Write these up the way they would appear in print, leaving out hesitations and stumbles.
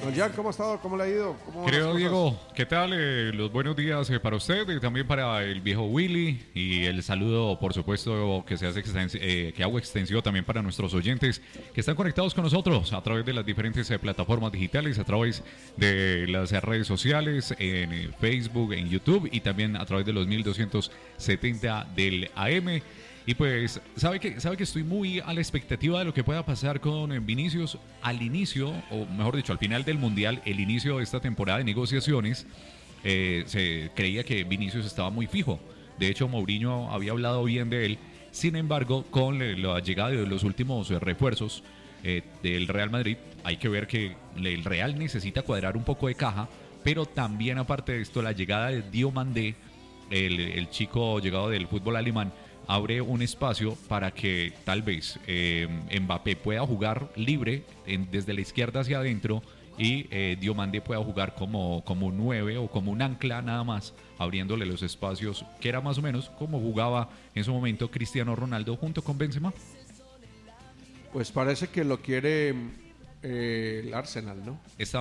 Don Jan, ¿cómo ha estado? ¿Cómo le ha ido? ¿Cómo van las Querido cosas? Diego, ¿qué tal? Los buenos días para usted y también para el viejo Willy y el saludo, por supuesto, que se hace que hago extensivo también para nuestros oyentes que están conectados con nosotros a través de las diferentes plataformas digitales, a través de las redes sociales, en Facebook, en YouTube y también a través de los 1270 del AM. Y pues, sabe que estoy muy a la expectativa de lo que pueda pasar con Vinicius al inicio, o mejor dicho, al final del Mundial, el inicio de esta temporada de negociaciones. Se creía que Vinicius estaba muy fijo. De hecho, Mourinho había hablado bien de él. Sin embargo, con la llegada de los últimos refuerzos del Real Madrid, hay que ver que el Real necesita cuadrar un poco de caja, pero también aparte de esto, la llegada de Diomandé, el chico llegado del fútbol alemán, abre un espacio para que tal vez Mbappé pueda jugar libre desde la izquierda hacia adentro y Diomandé pueda jugar como un 9 o como un ancla nada más, abriéndole los espacios, que era más o menos como jugaba en su momento Cristiano Ronaldo junto con Benzema. Pues parece que lo quiere el Arsenal, ¿no? Está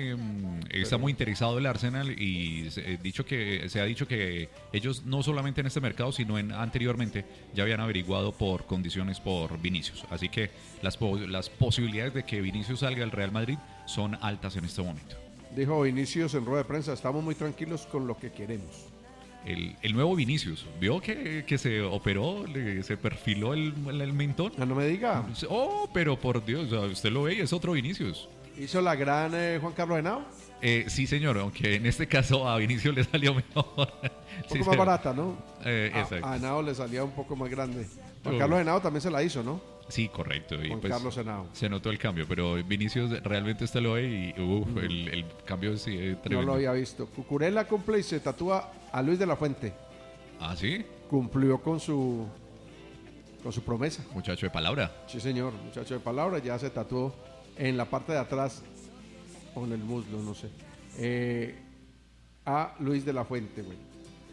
muy interesado el Arsenal y se ha dicho que ellos no solamente en este mercado, sino anteriormente ya habían averiguado por condiciones por Vinicius. Así que las posibilidades de que Vinicius salga al Real Madrid son altas en este momento. Dijo Vinicius en rueda de prensa, estamos muy tranquilos con lo que queremos. El nuevo Vinicius, ¿vio que se operó, se perfiló el mentón? No me diga. Oh, pero por Dios, usted lo ve y es otro Vinicius. ¿Hizo la gran Juan Carlos Henao? Sí, señor, aunque en este caso a Vinicius le salió mejor. Un poco más barata, ¿no? Exacto. A Henao le salía un poco más grande. Juan Carlos Henao también se la hizo, ¿no? Sí, correcto. Y Juan pues Carlos Henao. se notó el cambio, pero Vinicius realmente usted lo ve y el cambio es tremendo. No lo había visto. Cucurella cumple y se tatúa a Luis de la Fuente. ¿Ah, sí? Cumplió con su promesa. Muchacho de palabra. Sí, señor, muchacho de palabra, ya se tatuó en la parte de atrás o en el muslo, no sé. A Luis de la Fuente, güey.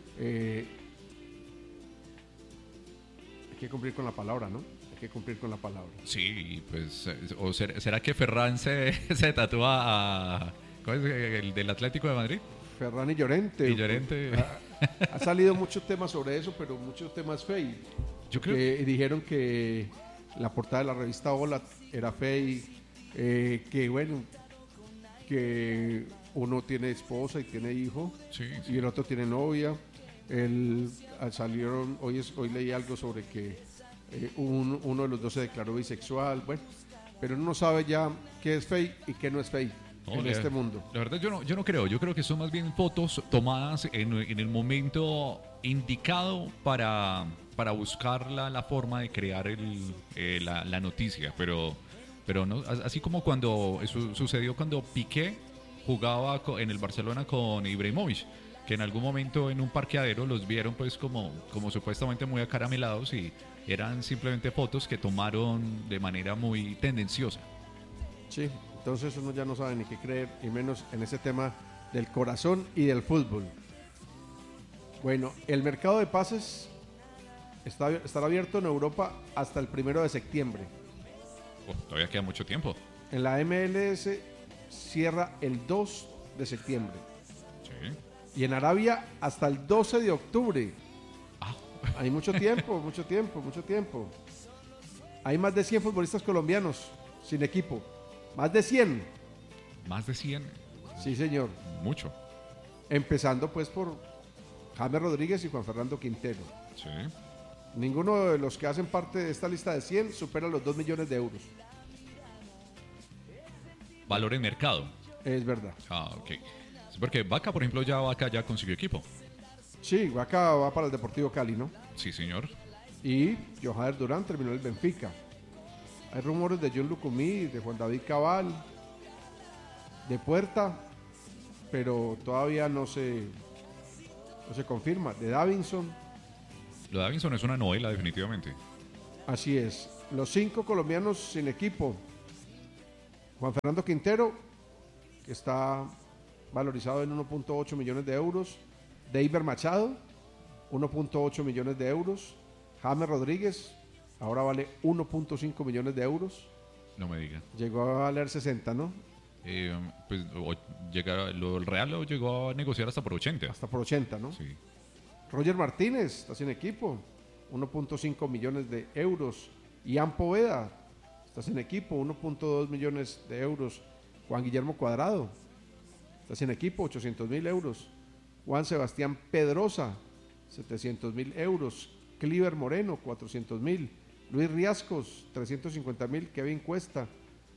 Hay que cumplir con la palabra, ¿no? Hay que cumplir con la palabra. Sí, pues, o será que Ferran se tatúa a... ¿Cuál es el del Atlético de Madrid? Ferran y Llorente. Y Llorente. Ha salido muchos temas sobre eso, pero muchos temas fake. Yo creo que dijeron que la portada de la revista Hola era fake, que bueno, que uno tiene esposa y tiene hijo, Sí. y el otro tiene novia. Salieron, hoy leí algo sobre que uno de los dos se declaró bisexual, bueno, pero uno no sabe ya qué es fake y qué no es fake en este mundo. La verdad yo no creo, yo creo que son más bien fotos tomadas en el momento indicado para buscar la forma de crear la noticia, pero no, así como cuando sucedió cuando Piqué jugaba en el Barcelona con Ibrahimovic, que en algún momento en un parqueadero los vieron pues como supuestamente muy acaramelados y eran simplemente fotos que tomaron de manera muy tendenciosa. Sí, entonces uno ya no sabe ni qué creer, y menos en ese tema del corazón y del fútbol. El mercado de pases estará abierto en Europa hasta el 1 de septiembre. Todavía queda mucho tiempo. En la MLS cierra el 2 de septiembre. Sí. Y en Arabia hasta el 12 de octubre. Ah. Hay mucho tiempo, mucho tiempo. Hay más de 100 futbolistas colombianos sin equipo. Más de 100. Más de 100. Sí, señor. Mucho. Empezando pues por James Rodríguez y Juan Fernando Quintero. Sí. Ninguno de los que hacen parte de esta lista de 100 supera los 2 millones de euros. Valor en mercado. Es verdad. Ah, ok. Sí, porque Vaca, por ejemplo, Vaca ya consiguió equipo. Sí, Vaca va para el Deportivo Cali, ¿no? Sí, señor. Y Johader Durán terminó el Benfica. Hay rumores de John Lucumí, de Juan David Cabal, de Puerta, pero todavía no se confirma. De Davinson. Lo de Davinson es una novela, definitivamente. Así es. Los 5 colombianos sin equipo. Juan Fernando Quintero, que está valorizado en 1.8 millones de euros. Deiber Machado, 1.8 millones de euros. James Rodríguez, ahora vale 1.5 millones de euros. No me diga. Llegó a valer 60, ¿no? Pues el Real lo llegó a negociar hasta por 80. Hasta por 80, ¿no? Sí. Roger Martínez está sin equipo, 1.5 millones de euros. Ian Poveda está sin equipo, 1.2 millones de euros. Juan Guillermo Cuadrado está sin equipo, 800.000 euros. Juan Sebastián Pedrosa, 700.000 euros. Cliver Moreno, 400.000. Luis Riascos, 350.000. Kevin Cuesta,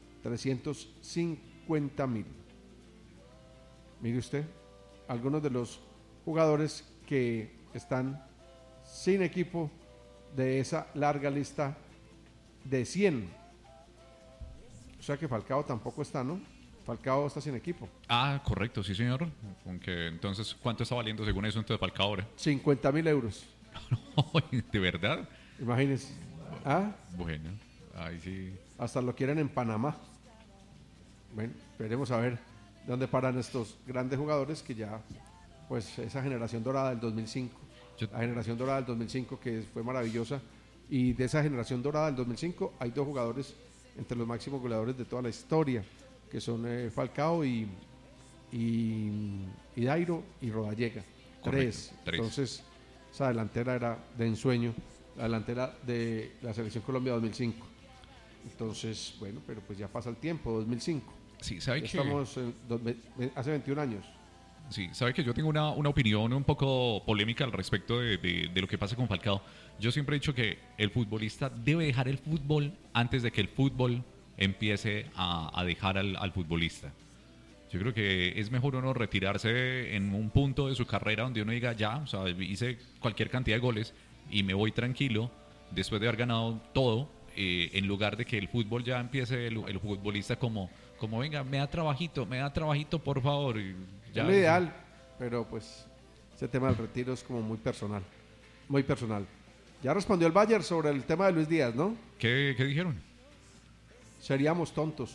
350.000. Mire usted, algunos de los jugadores que están sin equipo de esa larga lista de 100. O sea que Falcao tampoco está, ¿no? Falcao está sin equipo. Ah, correcto, sí, señor. Aunque entonces, ¿cuánto está valiendo según eso entonces Falcao ahora? 50.000 euros. ¿De verdad? Imagínense. ¿Ah? Bueno, ahí sí. Hasta lo quieren en Panamá. Bueno, veremos a ver dónde paran estos grandes jugadores que ya, pues esa generación dorada del 2005, la generación dorada del 2005 que fue maravillosa, y de esa generación dorada del 2005 hay dos jugadores entre los máximos goleadores de toda la historia, que son Falcao y Dairo y Rodallega. Tres. Entonces, esa delantera era de ensueño, la delantera de la Selección Colombia 2005. Entonces, bueno, pero pues ya pasa el tiempo, 2005. Sí, sabe que estamos hace 21 años. Sí, sabe que yo tengo una opinión un poco polémica al respecto de lo que pasa con Falcao. Yo siempre he dicho que el futbolista debe dejar el fútbol antes de que el fútbol empiece a dejar al futbolista. Yo creo que es mejor uno retirarse en un punto de su carrera donde uno diga ya, o sea, hice cualquier cantidad de goles y me voy tranquilo después de haber ganado todo, en lugar de que el fútbol ya empiece el futbolista como venga, me da trabajito, por favor. Y ya, es lo ideal, pero pues ese tema del retiro es como muy personal, muy personal. Ya respondió el Bayern sobre el tema de Luis Díaz, ¿no? ¿Qué dijeron? Seríamos tontos,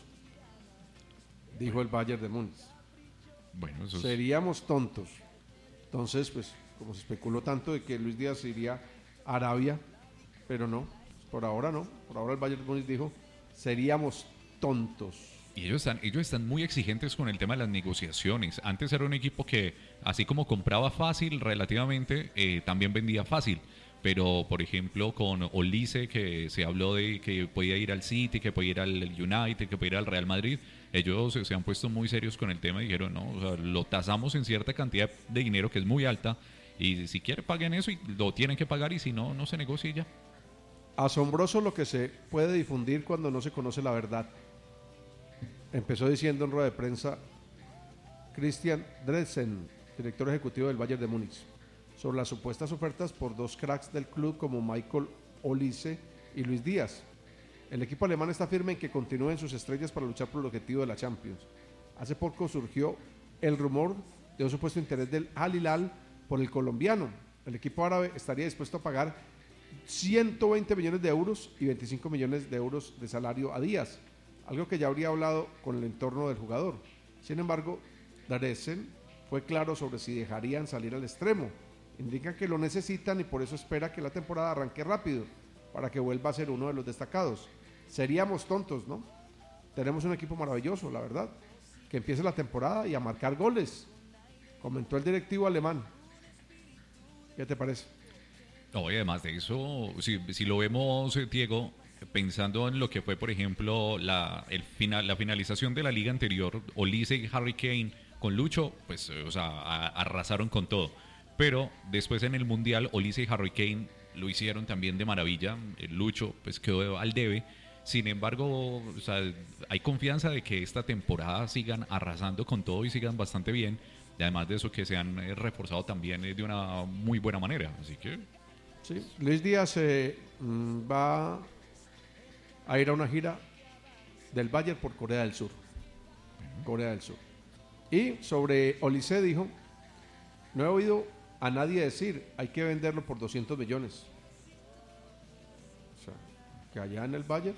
dijo el Bayern de Múnich. Bueno, eso seríamos tontos. Entonces, pues, como se especuló tanto de que Luis Díaz iría a Arabia, pero no, por ahora no. Por ahora el Bayern de Múnich dijo, seríamos tontos. Y ellos están muy exigentes con el tema de las negociaciones. Antes era un equipo que, así como compraba fácil relativamente, también vendía fácil. Pero, por ejemplo, con Olise, que se habló de que podía ir al City, que podía ir al United, que podía ir al Real Madrid, ellos se han puesto muy serios con el tema y dijeron, no, o sea, lo tasamos en cierta cantidad de dinero que es muy alta, y si quiere paguen eso y lo tienen que pagar, y si no, no se negocie ya. Asombroso lo que se puede difundir cuando no se conoce la verdad. Empezó diciendo en rueda de prensa Christian Dresden, director ejecutivo del Bayern de Múnich, sobre las supuestas ofertas por dos cracks del club como Michael Olise y Luis Díaz. El equipo alemán está firme en que continúen sus estrellas para luchar por el objetivo de la Champions. Hace poco surgió el rumor de un supuesto interés del Al Hilal por el colombiano. El equipo árabe estaría dispuesto a pagar 120 millones de euros y 25 millones de euros de salario a Díaz, algo que ya habría hablado con el entorno del jugador. Sin embargo, Dresden fue claro sobre si dejarían salir al extremo. Indican que lo necesitan y por eso espera que la temporada arranque rápido para que vuelva a ser uno de los destacados. Seríamos tontos, ¿no? Tenemos un equipo maravilloso, la verdad, que empiece la temporada y a marcar goles, comentó el directivo alemán. ¿Qué te parece? No, y además de eso, si lo vemos, Diego, pensando en lo que fue, por ejemplo, la finalización de la liga anterior, Olise y Harry Kane con Lucho, pues, o sea, arrasaron con todo. Pero después en el Mundial, Olise y Harry Kane lo hicieron también de maravilla. El Lucho, pues, quedó al debe. Sin embargo, o sea, hay confianza de que esta temporada sigan arrasando con todo y sigan bastante bien. Y además de eso, que se han reforzado también de una muy buena manera. Así que... Sí, Luis Díaz va a ir a una gira del Bayern por Corea del Sur. Corea del Sur. Y sobre Olise dijo, no he oído a nadie decir, hay que venderlo por 200 millones. O sea, que allá en el Bayern,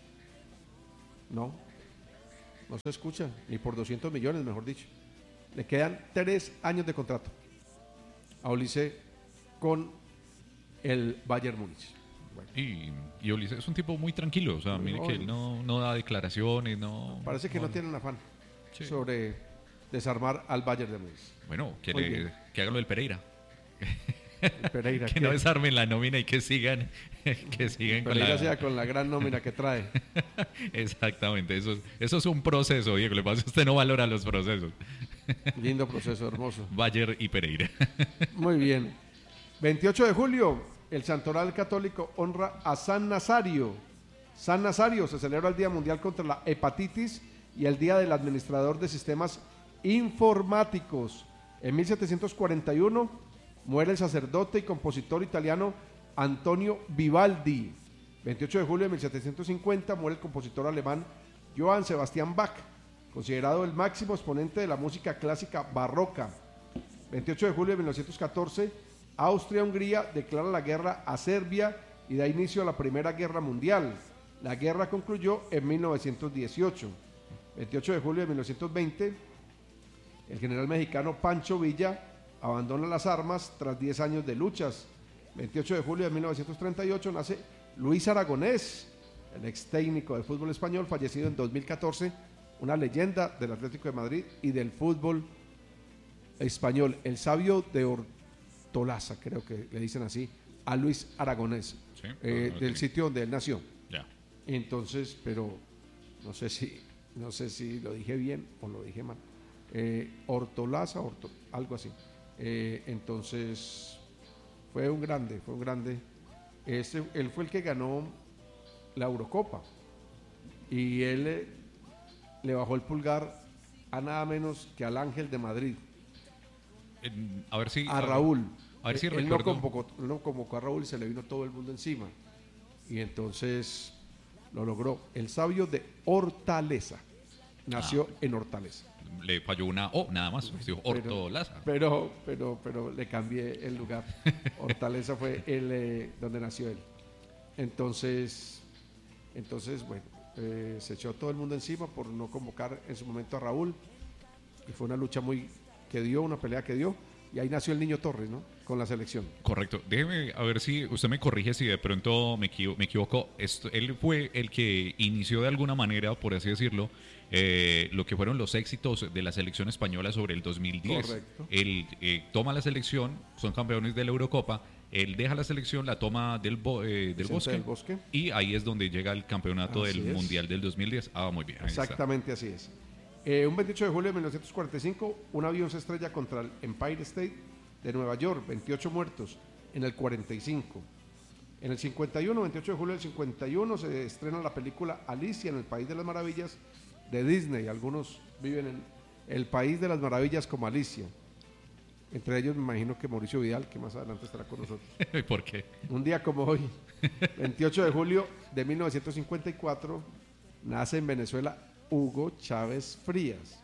no se escucha, ni por 200 millones, mejor dicho. Le quedan 3 años de contrato a Olise con el Bayern Múnich. Bueno. Y Olise es un tipo muy tranquilo, o sea, mire que él no da declaraciones, no... Parece que no tienen afán. Sí. sobre desarmar al Bayern de Múnich. Bueno, Muy bien. que haga lo del Pereira. El Pereira, Que no desarmen la nómina y que sigan con Pereira la... sea con la gran nómina que trae. Exactamente, eso es un proceso, Diego. Lo que pasa es que usted no valora los procesos. Lindo proceso, hermoso. Bayer y Pereira. Muy bien. 28 de julio, el Santoral Católico honra a San Nazario. San Nazario se celebra el Día Mundial contra la Hepatitis y el Día del Administrador de Sistemas Informáticos. En 1741 muere el sacerdote y compositor italiano Antonio Vivaldi. 28 de julio de 1750 muere el compositor alemán Johann Sebastian Bach, considerado el máximo exponente de la música clásica barroca. 28 de julio de 1914, Austria-Hungría declara la guerra a Serbia y da inicio a la Primera Guerra Mundial. La guerra concluyó en 1918. 28 de julio de 1920, el general mexicano Pancho Villa abandona las armas tras 10 años de luchas. 28 de julio de 1938 nace Luis Aragonés, el ex técnico de fútbol español, fallecido en 2014, una leyenda del Atlético de Madrid y del fútbol español, el sabio de Hortolaza, creo que le dicen así, a Luis Aragonés, Sí, del sitio donde él nació. Ya. Entonces, pero no sé si lo dije bien o lo dije mal. Hortolaza, algo así. Entonces, fue un grande. Él fue el que ganó la Eurocopa y él le bajó el pulgar a nada menos que al Ángel de Madrid, A ver si... a Raúl. A ver si Él no recuerdo... convocó a Raúl y se le vino todo el mundo encima. Y entonces lo logró. El sabio de Hortaleza. Nació en Hortaleza. Le falló una O, nada más. Dijo Hortolaza. Pero le cambié el lugar. Hortaleza fue donde nació él. Entonces bueno, se echó todo el mundo encima por no convocar en su momento a Raúl. Y fue una lucha una pelea que dio. Y ahí nació el Niño Torres, ¿no? Con la selección. Correcto. Déjeme a ver si usted me corrige si de pronto me equivoco. Él fue el que inició de alguna manera, por así decirlo, lo que fueron los éxitos de la selección española sobre el 2010. Correcto. Él toma la selección, son campeones de la Eurocopa, él deja la selección, la toma del Bosque, y ahí es donde llega el campeonato Así del es. Mundial del 2010. Muy bien. Ahí está. Exactamente así es. Un 28 de julio de 1945, un avión se estrella contra el Empire State de Nueva York, 28 muertos en el 45. En el 51, 28 de julio del 51, se estrena la película Alicia en el País de las Maravillas de Disney. Algunos viven en el País de las Maravillas como Alicia. Entre ellos me imagino que Mauricio Vidal, que más adelante estará con nosotros. ¿Por qué? Un día como hoy, 28 de julio de 1954, nace en Venezuela Hugo Chávez Frías.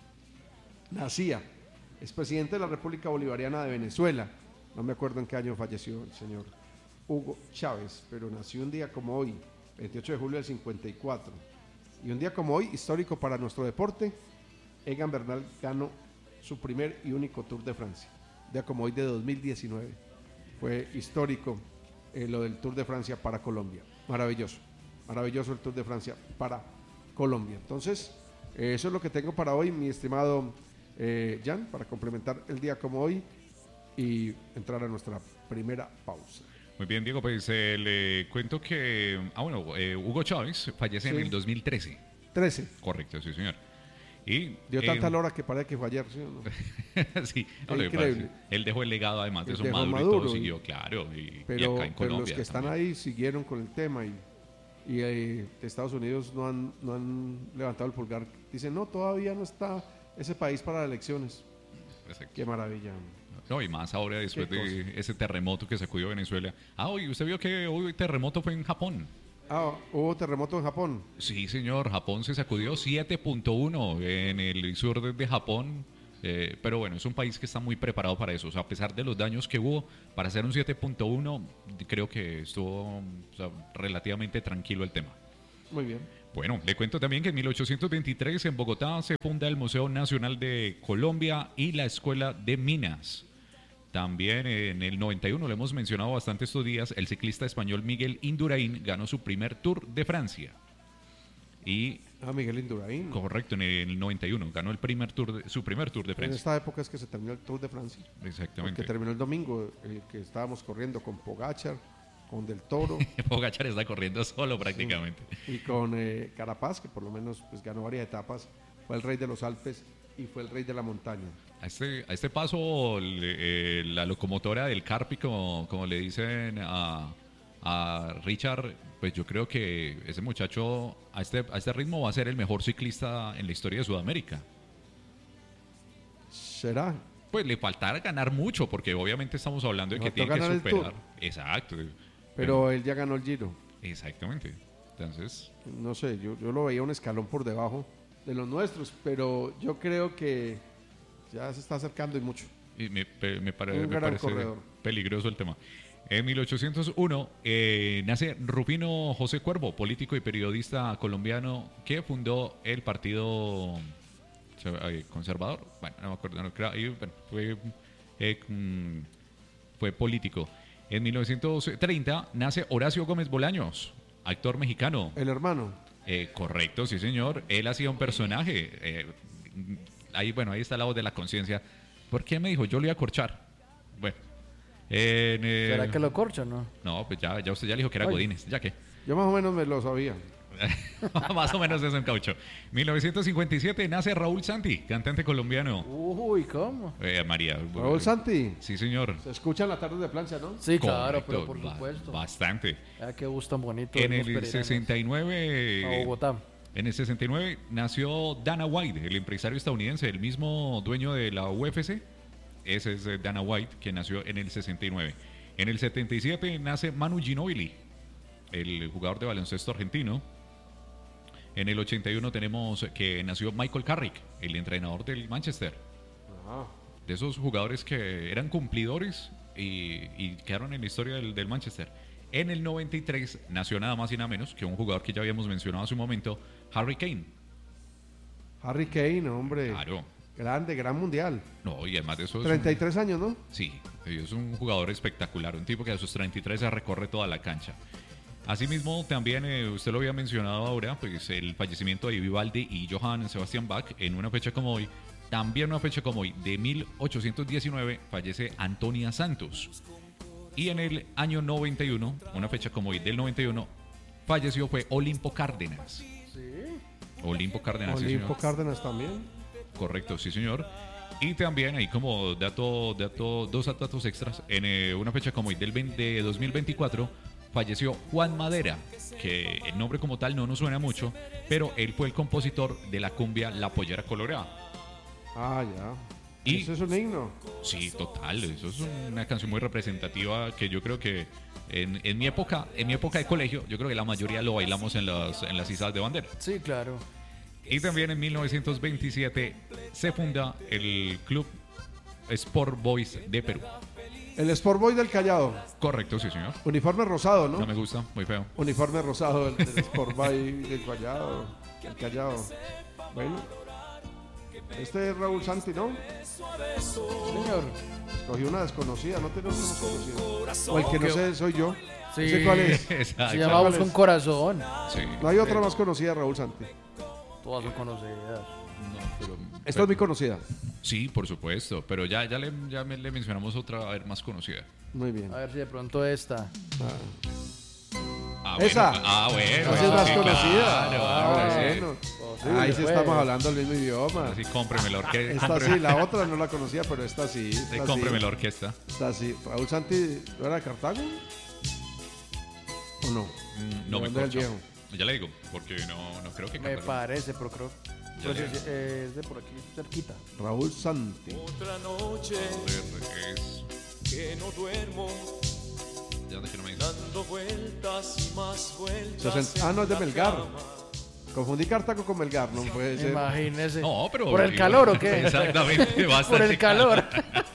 Es presidente de la República Bolivariana de Venezuela. No me acuerdo en qué año falleció el señor Hugo Chávez, pero nació un día como hoy, 28 de julio del 54. Y un día como hoy, histórico para nuestro deporte, Egan Bernal ganó su primer y único Tour de Francia. Un día como hoy de 2019. Fue histórico lo del Tour de Francia para Colombia. Maravilloso el Tour de Francia para Colombia. Entonces, eso es lo que tengo para hoy, mi estimado Jan, para complementar el día como hoy y entrar a nuestra primera pausa. Muy bien, Diego, pues le cuento que, Hugo Chávez fallece en el 2013. 13. Correcto, sí, señor. Y dio tanta lora que parece que fue ayer, ¿sí o no? sí, increíble. Él dejó el legado, además de eso, Maduro y todo siguió, claro. Pero, y acá en Colombia los que están también. ahí siguieron con el tema y Estados Unidos no han levantado el pulgar. Dicen, no, todavía no está ese país para las elecciones. Exacto. Qué maravilla. No, y más ahora después de ese terremoto que sacudió Venezuela. Hoy usted vio que hoy el terremoto fue en Japón. ¿Hubo terremoto en Japón? Sí, señor, Japón se sacudió 7.1 en el sur de Japón. Pero bueno, es un país que está muy preparado para eso. O sea, a pesar de los daños que hubo, para hacer un 7.1, creo que estuvo relativamente tranquilo el tema. Muy bien. Bueno, le cuento también que en 1823 en Bogotá se funda el Museo Nacional de Colombia y la Escuela de Minas. También en el 91, lo hemos mencionado bastante estos días, el ciclista español Miguel Indurain ganó su primer Tour de Francia. Y Miguel Indurain. Correcto, en el 91. Ganó su primer Tour de En Francia. esta época es que se terminó el Tour de Francia. Exactamente. Que terminó el domingo, el que estábamos corriendo con Pogacar, con Del Toro. Pogacar está corriendo solo prácticamente. Y con Carapaz, que por lo menos pues, ganó varias etapas. Fue el rey de los Alpes y fue el rey de la montaña. A este paso, la locomotora del Carpi, como le dicen a Richard, pues yo creo que ese muchacho a este ritmo va a ser el mejor ciclista en la historia de Sudamérica. ¿Será? Pues le faltará ganar mucho, porque obviamente estamos hablando de que tiene que ganar el superar. Tour. Exacto. Pero él ya ganó el Giro. Exactamente. Entonces, No sé, yo lo veía un escalón por debajo de los nuestros, pero yo creo que ya se está acercando y mucho. y me Un gran parece corredor. peligroso el tema. En 1801 nace Rufino José Cuervo, político y periodista colombiano que fundó el Partido Conservador. Bueno, no me acuerdo, fue político. En 1930 nace Horacio Gómez Bolaños, actor mexicano. El hermano. Correcto, sí señor. Él hacía un personaje. Ahí está la voz de la conciencia. ¿Por qué me dijo? Yo lo iba a corchar. Bueno. ¿Será que lo corcha o no? No, pues ya usted ya le dijo que era Oye. Godínez. ¿Ya qué? Yo más o menos me lo sabía. Más o menos eso en caucho. 1957 nace Raúl Santi, cantante colombiano. Uy, ¿cómo? María. Raúl Santi. Sí, señor. Se escucha en la tarde de plancha, ¿no? Sí, claro, Correcto, pero por supuesto. Bastante. Qué bus tan bonito. En de los el peregrinos. 69. A Bogotá. En el 69 nació Dana White, el empresario estadounidense, el mismo dueño de la UFC. Ese es Dana White, que nació en el 69. En el 77 nace Manu Ginóbili, el jugador de baloncesto argentino. En el 81 tenemos que nació Michael Carrick, el entrenador del Manchester. Ajá. De esos jugadores que eran cumplidores y quedaron en la historia del Manchester. En el 93 nació nada más y nada menos que un jugador que ya habíamos mencionado hace un momento, Harry Kane. Harry Kane, hombre. Claro. Grande, gran mundial. No, y además de eso... 33 años, ¿no? Sí, es un jugador espectacular, un tipo que a sus 33 se recorre toda la cancha. Asimismo, también usted lo había mencionado ahora, pues el fallecimiento de Vivaldi y Johann Sebastian Bach en una fecha como hoy. También una fecha como hoy, de 1819, fallece Antonia Santos. Y en el año 91, una fecha como hoy del 91, falleció fue Olimpo Cárdenas. Sí. Olimpo Cárdenas, sí, Olimpo señor. Cárdenas también. Correcto, sí, señor. Y también ahí como dos datos extras, en una fecha como hoy de 2024, falleció Juan Madera, que el nombre como tal no nos suena mucho, pero él fue el compositor de la cumbia La Pollera Colorada. Ah, ya. Y- Eso es un himno. Sí, total, eso es una canción muy representativa que yo creo que en mi época de colegio, yo creo que la mayoría lo bailamos en las izadas de bandera. Sí, claro. Y también en 1927 se funda el Club Sport Boys de Perú. El Sport Boy del Callao. Correcto, sí, señor. Uniforme rosado, ¿no? No me gusta, muy feo. Uniforme rosado del Sport Boy del Callao. El Callao. Bueno. Este es Raúl Santi, ¿no? Señor. Escogí una desconocida, no tenemos una desconocida. O el que no sé soy yo. Sí. ¿Sé cuál es? Exacto. Se llama Busca un corazón. Sí. No hay otra más conocida de Raúl Santi. Todas son conocidas. No, pero- Esta es muy conocida. Sí, por supuesto, pero ya le mencionamos otra, a ver, más conocida. Muy bien. A ver si de pronto esta. Ah, Esa. Bueno, bueno. Esa es más sí, conocida. claro, Ah, ahora sí. bueno. Posible, Ahí sí pues. estamos hablando el mismo idioma. Así cómpreme la orquesta. Esta sí, la otra no la conocía, pero esta sí. Esta Cómpreme sí. la orquesta. Esta sí. Raúl Santi, ¿no era de Cartago? ¿O no? No ¿De me dónde es el corcho. viejo? Ya le digo, porque no creo que Me Cartago. parece, pero creo. Ya Pues le- es de por aquí, cerquita. Raúl Santi. Otra noche Es... que no duermo, ¿De dónde que no me dice? dando vueltas y más vueltas. Ah, no, es de en la Melgar. cama. Confundí Cartago con Melgar, no puede ser. Imagínese. No, pero... ¿Por el calor o qué? Exactamente, bastante. Por el calor.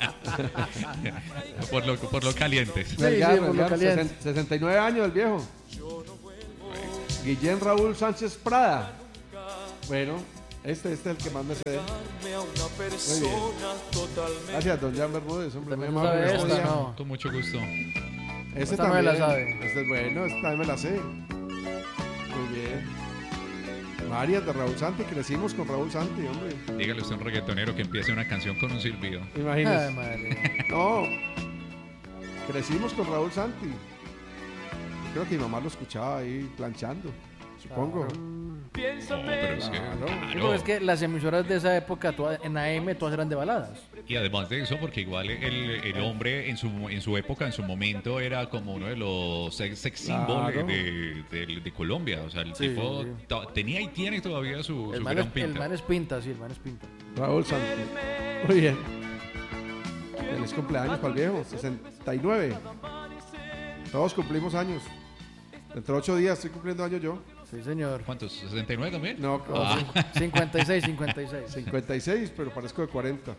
por lo calientes. Sí, Melgar, sí, por lo Melgar, caliente. 69 años el viejo. Guillén Raúl Sánchez Prada. Bueno, este es el que más me sé. Darme a una persona totalmente. Gracias, don Jan Bermúdez, hombre, muy También amable. sabe Buen esta, día. ¿no? Con mucho gusto. Este Esta me también. la sabe. Este es bueno, este también me la sé. Muy bien. Varias de Raúl Santi, crecimos con Raúl Santi, hombre. Dígale usted a un reggaetonero que empiece una canción con un silbido. Imagínese. Ay, madre. No, crecimos con Raúl Santi. Creo que mi mamá lo escuchaba ahí planchando, supongo. No, pero es que, Claro. Sí, porque es que las emisoras de esa época en AM todas eran de baladas. Y además de eso, porque igual el hombre en su época, en su momento, era como uno de los sex symbols Claro. de Colombia. O sea, el Sí, tipo sí. tenía y tiene todavía su El man, gran el pinta. man es pinta, sí, el man es pinta. Raúl Santi. Muy bien. Feliz cumpleaños para el viejo, 69. Todos cumplimos años. Dentro de 8 días estoy cumpliendo años yo. Sí, señor. ¿Cuántos? ¿69 también? No, Ah. 56, 56. 56, pero parezco de 40.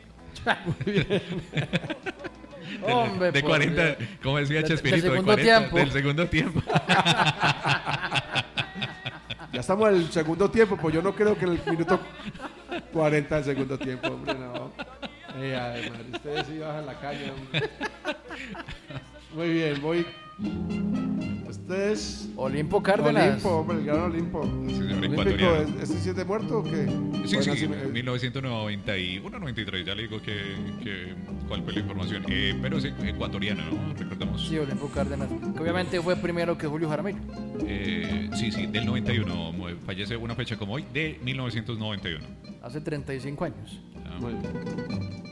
Hombre, de por 40, Dios. como decía Del Chespirito, de segundo 40, tiempo. del segundo tiempo. Ya estamos en el segundo tiempo, pues yo no creo que en el minuto 40 del segundo tiempo, hombre, no. Ay, madre, ustedes sí bajan la calle, hombre. Muy bien, voy. Ustedes. Olimpo Cárdenas. Olimpo, hombre, el gran Olimpo. señor, Olímpico, ecuatoriano. ¿este sí es de muerto o qué? Sí, Bueno, sí, me- 1991, 93, ya le digo que cuál fue la información. Pero sí, ecuatoriano, ¿no? Recordamos. Sí, Olimpo Cárdenas. Que obviamente fue primero que Julio Jaramillo. Sí, del 91. Fallece una fecha como hoy, de 1991. Hace 35 años. Ah, Muy bien.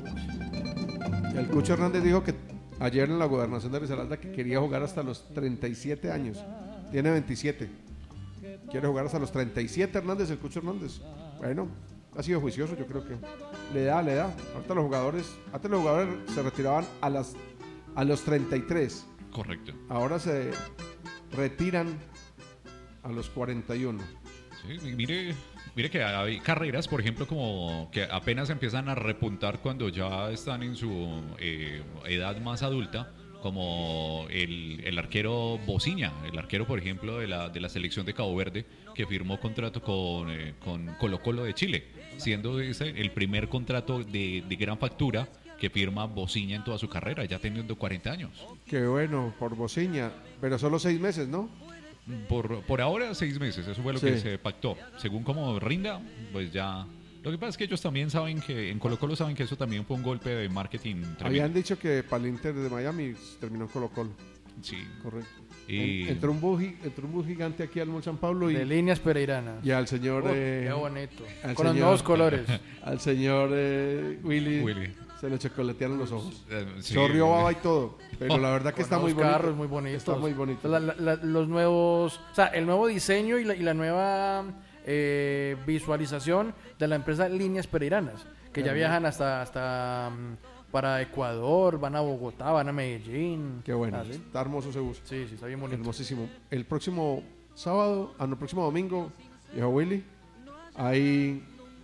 Bueno, El Cucho Hernández dijo que ayer en la gobernación de Risaralda que quería jugar hasta los 37 años. Tiene 27. Quiere jugar hasta los 37, Hernández, el Cucho Hernández. Bueno, ha sido juicioso, yo creo que le da. Ahorita los jugadores, antes los jugadores se retiraban a los 33. correcto. Ahora se retiran a los 41. Sí, mire que hay carreras, por ejemplo, como que apenas empiezan a repuntar cuando ya están en su edad más adulta, como el arquero Bociña, el arquero, por ejemplo, de la selección de Cabo Verde, que firmó contrato con Colo-Colo de Chile, siendo ese el primer contrato de gran factura que firma Bociña en toda su carrera, ya teniendo 40 años. Qué bueno, por Bociña. Pero solo 6 meses, ¿no? Por ahora 6 meses, eso fue lo Sí. que se pactó. Según como rinda, pues ya. Lo que pasa es que ellos también saben que, en Colo-Colo saben que eso también fue un golpe de marketing tremendo. Habían dicho que para el Inter de Miami terminó en Colo-Colo. Sí. Correcto. Y Entró un bus gigante aquí al Mall San Pablo de y líneas pereiranas. al señor Oh, qué bonito. al Con los señor- nuevos colores. al señor Willy, Willy. se le chocolatearon los ojos. Sí. Chorrió baba y todo, pero la verdad que Con está muy nuevos bonito. carros muy bonitos. Está muy bonito. Los nuevos, o sea, el nuevo diseño y la nueva visualización de la empresa Líneas Pereiranas, que ya viajan hasta para Ecuador, van a Bogotá, van a Medellín. Qué bueno. Ah, ¿sí? Está hermoso ese bus. Sí, está bien bonito. Hermosísimo. El próximo sábado, el próximo domingo, viejo Willy, hay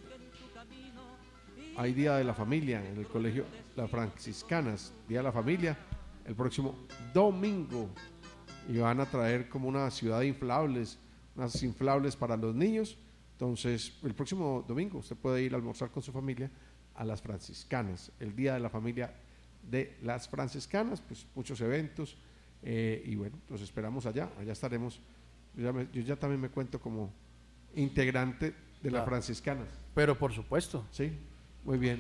Día de la Familia en el colegio Las Franciscanas. Día de la Familia, el próximo domingo. Y van a traer como una ciudad de inflables, unas inflables para los niños. Entonces, el próximo domingo usted puede ir a almorzar con su familia a Las Franciscanas, el Día de la Familia de Las Franciscanas, pues muchos eventos, y bueno, los esperamos allá estaremos. Yo ya también me cuento como integrante de Las Claro. Franciscanas, Pero por supuesto. ¿sí? Muy bien.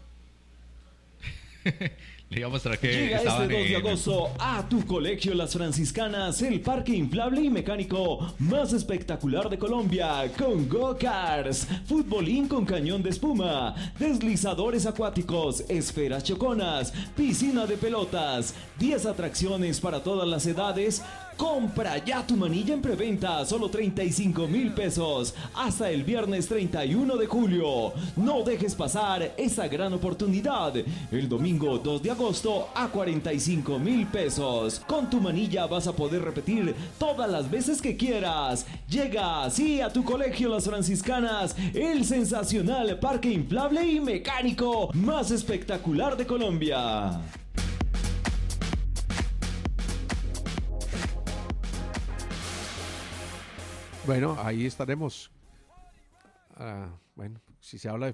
Le iba a mostrar que Llega estaban este 2 de en- agosto a tu colegio Las Franciscanas, el parque inflable y mecánico más espectacular de Colombia, con go-karts, futbolín con cañón de espuma, deslizadores acuáticos, esferas choconas, piscina de pelotas, 10 atracciones para todas las edades. Compra ya tu manilla en preventa, solo 35,000 pesos, hasta el viernes 31 de julio. No dejes pasar esa gran oportunidad. El domingo 2 de agosto a 45,000 pesos. Con tu manilla vas a poder repetir todas las veces que quieras. Llega así a tu colegio Las Franciscanas, el sensacional parque inflable y mecánico más espectacular de Colombia. Bueno, ahí estaremos. Bueno, si se habla de